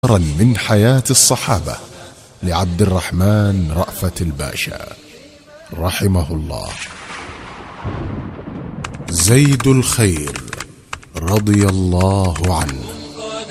من حياة الصحابة لعبد الرحمن رأفت الباشا رحمه الله. زيد الخير رضي الله عنه.